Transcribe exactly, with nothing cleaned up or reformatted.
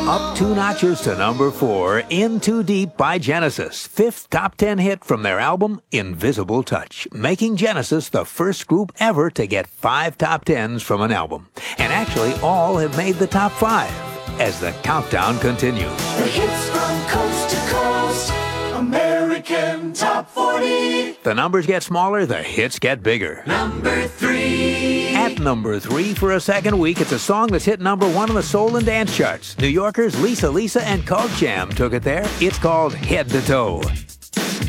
Up two notches to number four, In Too Deep by Genesis. Fifth top ten hit from their album, Invisible Touch, making Genesis the first group ever to get five top tens from an album. And actually, all have made the top five as the countdown continues. The hits from coast to coast, American Top forty. The numbers get smaller, the hits get bigger. Number three. At number three for a second week, it's a song that's hit number one on the soul and dance charts. New Yorkers Lisa Lisa and Cog Jam took it there. It's called Head to Toe.